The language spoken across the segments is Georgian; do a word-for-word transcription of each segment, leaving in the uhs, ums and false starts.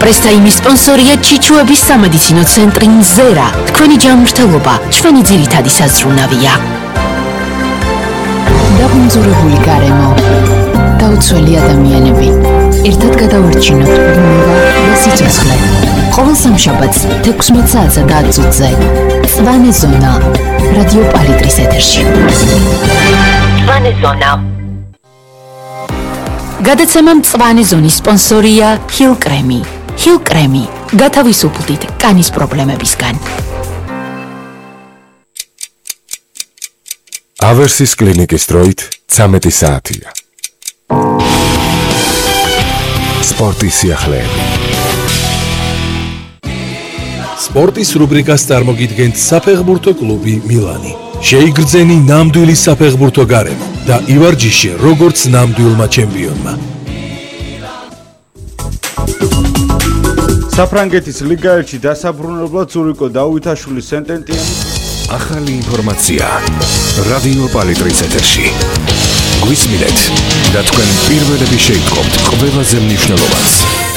პრესტაიმის სპონსორია ჩიჩუების სამედიცინო ცენტრი მზერა. თქვენი ჯანმრთელობა ჩვენი ძირითადი საზრუნავია. დაბინძურებული გარემო, დაუცველი ადამიანები, ერთად გადავარჩინოთ ბუნება და სიცოცხლე. ყოველ სამშაბათს თექვსმეტ საათსა და ათ წუთზე მწვანე ზონა რადიო პალიტრის ეთერში. მწვანე ზონა. გადაცემა მწვანე ზონის სპონსორია ჰილ კრემი. ჰილ კრემი. გათავისუფლდით კანის პრობლემებისგან. ავერსის კლინიკის დროით ცამეტი საათია. სპორტის სიახლეები. სპორტის რუბრიკას წარმოგიდგენთ საფეხბურთო კლუბი მილანი. შეიგრძენი ნამდვილი საფეხბურთო გარემო და ივარჯიშე როგორც ნამდვილმა ჩემპიონმა. საფრანგეთის ლიგა ერთში დასაბრუნებლად ზურიკო დაუვითაშვილის სენტენტიანი ახალი ინფორმაცია რადიო პალიტრის ეთერში. გვისმინეთ და თქვენ პირველები შეიტყობთ ყველაზე მნიშვნელოვანს.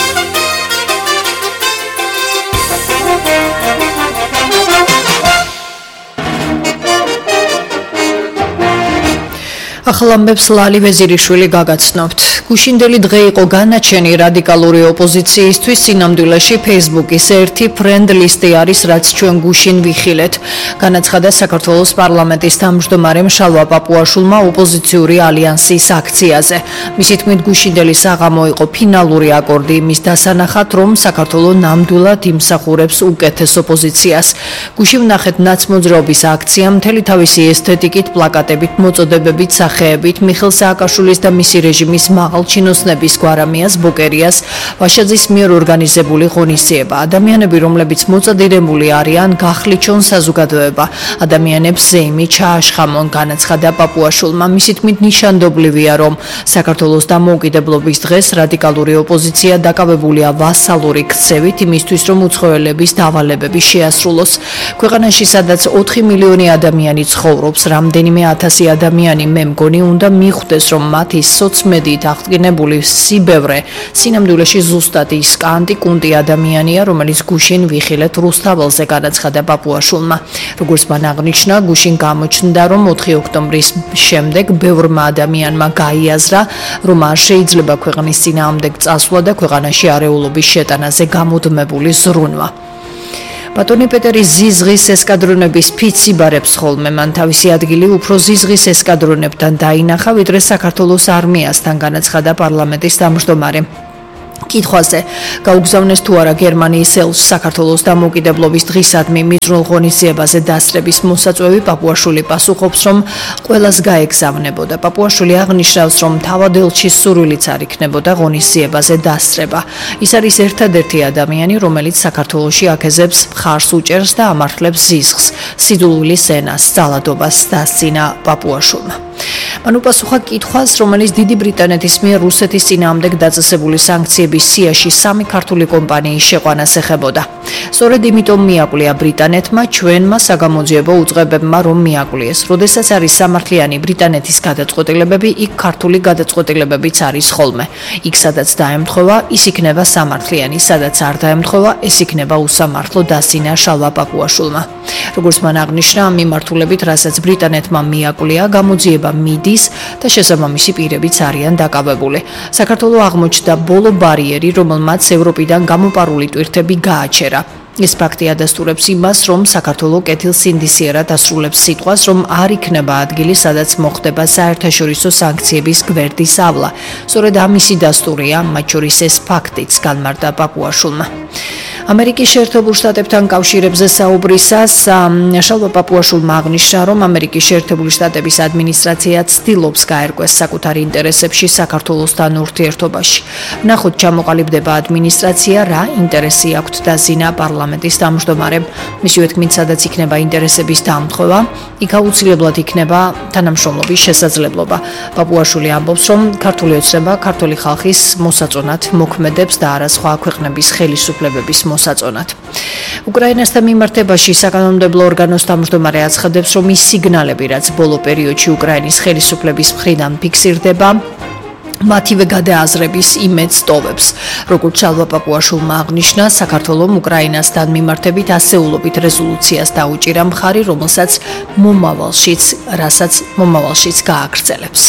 ახალამბებს ლალი ვეზირიშვილი გაგაცნობთ. გუშინდელი დღე იყო განაჩენი რადიკალური ოპოზიციისთვის სინამდვილეში ფეისბუქის ერთი ფრენდ ლისტი არის, რაც ჩვენ გუშინ ვიხილეთ. განაცხადა საქართველოს პარლამენტის თავმჯდომარემ შალვა პაპუაშვილმა ოპოზიციური ალიანსის აქციაზე. მისი თქმით, გუშინდელი საღამო იყო ფინალური აკორდი იმის დასანახად, რომ საქართველო ნამდვილად იმსახურებს უკეთეს ოპოზიციას. გუშინ ვნახეთ ნაცმოძრაობის აქცია მთელი თავისი ესთეტიკით, პლაკატებით, მოწოდებებით, ხეებით მიხეილ სააკაშვილის და მისი რეჟიმის მაღალ ჩინოსნების გვარამიას ბოკერიას ვაშაძის მიერ ორგანიზებული ღონისძიება. ადამიანები, რომლებიც მოწადინებული არიან, გახლიჩონ საზოგადოება. ადამიანებს ზეიმი ჩააშხამონ, განაცხადა პაპუაშვილმა. მისი თქმით, ნიშანდობლივია, რომ საქართველოს დამოუკიდებლობის დღეს რადიკალური ოპოზიცია დაკავებულია ვასალური ქცევით იმისთვის, რომ უცხოელების დავალებები შეასრულოს. ქვეყანაში, სადაც ოთხი მილიონი ადამიანი ცხოვრობს, რამდენიმე ათასი ადამიანი მე მგონი უნდა მიხვდეს, რომ მათი სოციმედიით აღდგენებული სიბევრე სინამდვილეში ზუსტად ის კანტი-კუნტი ადამიანია, რომელიც გუშინ ვიხილეთ რუსთაველზე, განაცხადა პაპუაშვილმა. როგორც მან აღნიშნა, გუშინ გამოჩნდა, რომ ოთხი ოქტომბრის შემდეგ ბევრმა ადამიანმა გაიაზრა, რომ არ შეიძლება ქვეყნის წინააღმდეგ წასვლა და ქვეყანაში არეულობის შეტანაზე გამუდმებული ზრუნვა. ბატონი პეტერი ზიზღის ესკადრონების ფიციბარებს ხოლმე, მან თავისი ადგილი უფრო ზიზღის ესკადრონებთან დაინახა, ვიდრე საქართველოს არმიასთან, განაცხადა პარლამენტის თავმჯდომარე. კითხვაზე გაუგზავნეს თუ არა გერმანიის ელჩს საქართველოს დამოუკიდებლობის დღისადმი მიზნულ ღონისძიებაზე დასწრების მოსაწვევი, პაპუაშვილი პასუხობს, რომ ყველას გაეგზავნებოდა. პაპუაშვილი აღნიშნავს, რომ თავად ელჩის სურვილიც არ იქნებოდა ღონისძიებაზე დასწრება. ის არის ერთადერთი ადამიანი, რომელიც საქართველოში აქეზებს მხარს უჭერს და ამართლებს ზიზღს, სიძულვილის ენას, ძალადობას დასცინა პაპუაშვილმა. მან უპასუხა კითხვას, რომელიც დიდი ბრიტანეთის მიერ რუსეთის წინააღმდეგ დაწესებული სანქციების სიაში სამი ქართული კომპანიის შეყვანას ეხებოდა. სწორედ იმიტომ მიაკვლია ბრიტანეთმა ჩვენმა საგამოძიებო უწყებებმა, რომ მიაკლიეს. როდესაც არის სამართლიანი ბრიტანეთის გადაწყვეტილებები, იქ ქართული გადაწყვეტილებებიც არის ხოლმე. იქ სადაც დაემთხვევა, ის იქნება სამართლიანი, სადაც არ დაემთხვევა, ეს იქნება უსამართლო, დასცინა შალვა პაპუაშვილმა. როგორც მან აღნიშნა, ამ მიმართულებით, რასაც ბრიტანეთმა მიაკვლია, გამოძიება მიდის და შესაბამისი პირებიც არიან დაკავებული. საქართველო აღმოჩნდა ბოლო ბარიერი, რომელმაც ევროპიდან გამოპარული ტვირთები გააჩერა. ეს ფაქტი ადასტურებს იმას, რომ საქართველო კეთილსინდისიერად ასრულებს სიტყვას, რომ არ იქნება ადგილი, სადაც მოხდება საერთაშორისო სანქციების გვერდის ავლა. სწორედ ამისი დასტურია, მათ შორის ეს ფაქტიც, განმარტა პაპუაშვილმა. ამერიკის შეერთებულ შტატებთან კავშირებზე საუბრისას შალვა პაპუაშვილმა აღნიშნა, რომ ამერიკის შეერთებული შტატების ადმინისტრაცია ცდილობს გაერკვეს საკუთარ ინტერესებში საქართველოსთან ურთიერთობაში. ვნახოთ, ჩამოყალიბდება ადმინისტრაცია, რა ინტერესი აქვთ დაზინა პარლამენტის თავმჯდომარემ. მისივე თქმით, სადაც იქნება ინტერესების დამთხოვა, იქ აუცილებლად იქნება თანამშრომლობის შესაძლებლობა. პაპუაშვილი ამბობს, რომ ქართული ოცნება ქართული ხალხის მოსაწონად მოქმედებს და არა სხვა ქვეყნების ხელისუფლებების მოსაწონად. უკრაინასთან მიმართებაში საკანონმდებლო ორგანოს თავმჯდომარე აცხადებს, რომ ის სიგნალები, რაც ბოლო პერიოდში უკრაინის ხელისუფლების მხრიდან ფიქსირდება, მათივე გადააზრების იმედს ტოვებს. როგორც ალვა პაპუაშვილმა აღნიშნა, საქართველომ უკრაინასთან მიმართებით ასეულობით რეზოლუციას დაუჭირა მხარი, რომელსაც მომავალშიც, რასაც მომავალშიც გააგრძელებს.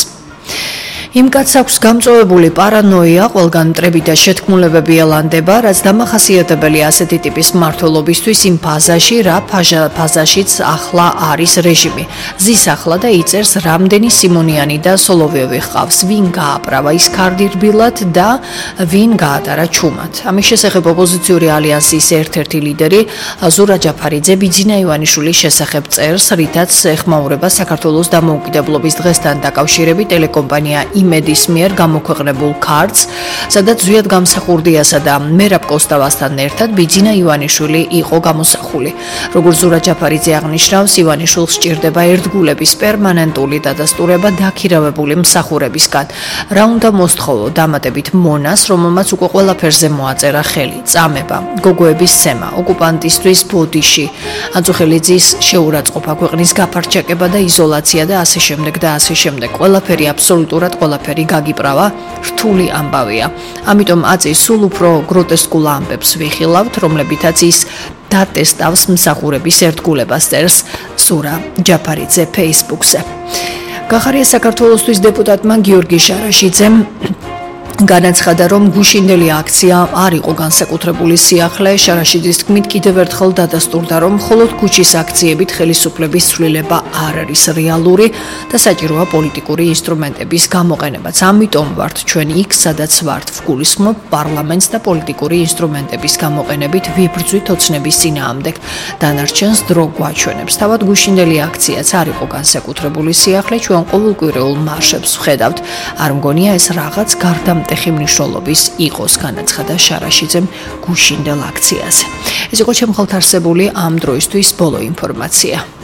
იმ კაცს აქვს გამწვავებული პარანოია, ყველგან მტრები და შეთქმულებები ელანდება, რაც დამახასიათებელია ასეთი ტიპის მმართველობისთვის იმ ფაზაში, რა ფაზაშიც ახლა არის რეჟიმი. ზის ახლა და იწერს, რამდენი სიმონიანი და სოლოვიოვი ჰყავს, ვინ გააправა ის ქარდირბილად და ვინ გაატარა ჩუმად. ამის შესახებ ოპოზიციური ალიანსის ერთ-ერთი ლიდერი ზურა ჯაფარიძე ბიძინა ივანიშვილის შესახებ წერს, რითაც ეხმაურება საქართველოს დამოუკიდებლობის დღესთან დაკავშირებით ტელეკომპანია იმედის მიერ გამოქვეყნებულ ქართს, სადაც ზვიად გამსახურდიასა და მერაბ კოსტავასთან ერთად ბიძინა ივანიშვილი იყო გამოსახული. როგორც ზურა ჯაფარიძე აღნიშნავს, ივანიშვილს სჭირდება ერთგულების პერმანენტული დადასტურება დაქირავებული მსახურებისგან. რა უნდა მოსთხოვო დამატებით მონას, რომელმაც უკვე ყველაფერზე მოაწერა ხელი, წამება, გოგოების ცემა, ოკუპანტისთვის ბოდიში, ანწუხელიძის შეურაცხყოფა, ქვეყნის გაფარჩაკება და იზოლაცია და ასე შემდეგ და ასე შემდეგ. ყველაფერი აბსოლუტურად ყველაფერი გაგიправა, რთული ამბავია. ამიტომ აწის სულ უფრო გროტესკულ ამბებს ვიხილავთ, რომლებითაც ის დატესტავს მსახურების ერთგულებას, წერს ზურა ჯაფარიძე Facebook-ზე. გახარია საქართველოსთვის დეპუტატმა გიორგი შარაშიძემ განაცხადა, რომ გუშინდელი აქცია არ იყო განსაკუთრებული სიახლე. შარაშიძის თქმით, კიდევ ერთხელ დადასტურდა, რომ მხოლოდ ქუჩის აქციებით ხელისუფლების ცვლილება არ არის რეალური და საჭიროა პოლიტიკური ინსტრუმენტების გამოყენებაც. ამიტომ ვართ ჩვენ იქ, სადაც ვართ, ვგულისხმობ პარლამენტს და პოლიტიკური ინსტრუმენტების გამოყენებით ვიბრძვით ოცნების წინააღმდეგ. დანარჩენს დრო გვაჩვენებს. თავად გუშინდელი აქციაც არ იყო განსაკუთრებული სიახლე, ჩვენ ყოველკვირეულ მარშებს ვხედავთ. არ მგონია ეს რაღაც გარდა ტეხი მნიშვნელობის იყოს, განაცხადა შარაშიძემ გუშინდელ აქციაზე. ეს იყო ჩემ ხალხთ არსებული ამ დროისთვის ბოლო ინფორმაცია.